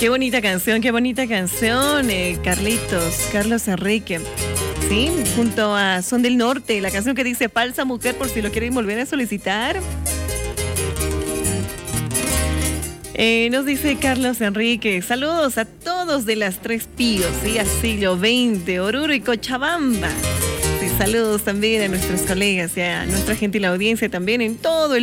qué bonita canción, Carlos Enrique. Sí, junto a Son del Norte, la canción que dice Falsa Mujer, por si lo quieren volver a solicitar. Nos dice Carlos Enrique, saludos a todos de las Tres Píos, ¿sí? A Siglo XX, Oruro y Cochabamba. Sí, saludos también a nuestros colegas y a nuestra gentil audiencia también en todo el